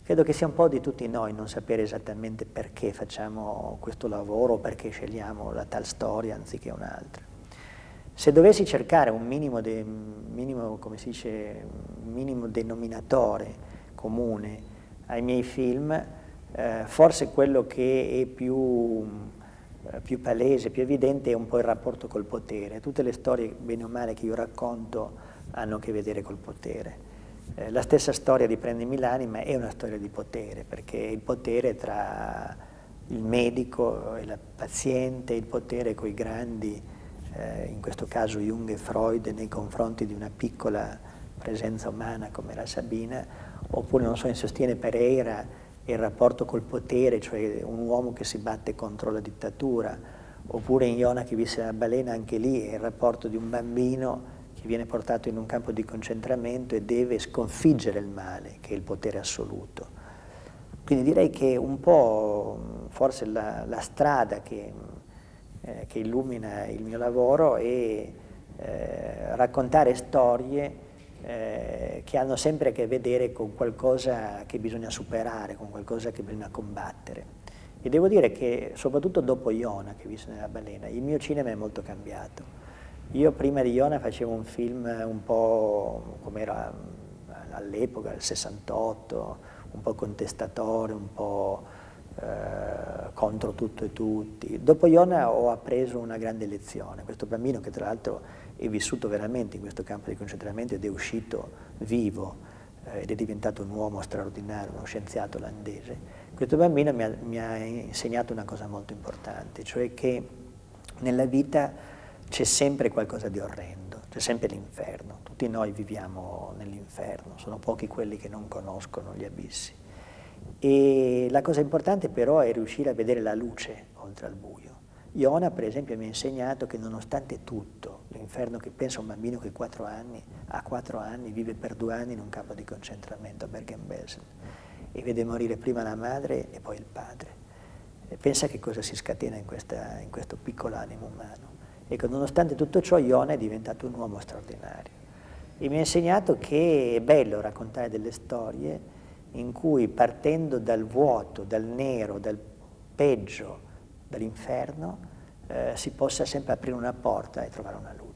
Credo che sia un po' di tutti noi non sapere esattamente perché facciamo questo lavoro, perché scegliamo la tal storia anziché un'altra. Se dovessi cercare un come si dice, minimo denominatore comune ai miei film, forse quello che è più palese, più evidente è un po' il rapporto col potere. Tutte le storie, bene o male, che io racconto hanno a che vedere col potere. La stessa storia di Prendimi l'anima è una storia di potere, perché il potere tra il medico e il paziente, il potere coi grandi, in questo caso Jung e Freud, nei confronti di una piccola presenza umana come era Sabina, oppure, non so, in Sostiene Pereira, il rapporto col potere, cioè un uomo che si batte contro la dittatura, oppure in Iona che visse la balena, anche lì è il rapporto di un bambino che viene portato in un campo di concentramento e deve sconfiggere il male, che è il potere assoluto. Quindi direi che un po' forse la strada che illumina il mio lavoro è raccontare storie che hanno sempre a che vedere con qualcosa che bisogna superare, con qualcosa che bisogna combattere. E devo dire che soprattutto dopo Iona, che visse nella balena, il mio cinema è molto cambiato. Io prima di Iona facevo un film un po' come era all'epoca, il 68, un po' contestatore, un po' contro tutto e tutti. Dopo Iona ho appreso una grande lezione. Questo bambino, che tra l'altro è vissuto veramente in questo campo di concentramento ed è uscito vivo ed è diventato un uomo straordinario, uno scienziato olandese, questo bambino mi ha insegnato una cosa molto importante, cioè che nella vita c'è sempre qualcosa di orrendo, c'è sempre l'inferno. Tutti noi viviamo nell'inferno, sono pochi quelli che non conoscono gli abissi. E la cosa importante però è riuscire a vedere la luce oltre al buio. Iona, per esempio, mi ha insegnato che nonostante tutto, l'inferno, che pensa a un bambino che ha 4 anni, vive per 2 anni in un campo di concentramento a Bergen-Belsen e vede morire prima la madre e poi il padre. E pensa che cosa si scatena in questo piccolo animo umano. Ecco, nonostante tutto ciò, Iona è diventato un uomo straordinario e mi ha insegnato che è bello raccontare delle storie in cui, partendo dal vuoto, dal nero, dal peggio, dall'inferno, si possa sempre aprire una porta e trovare una luce.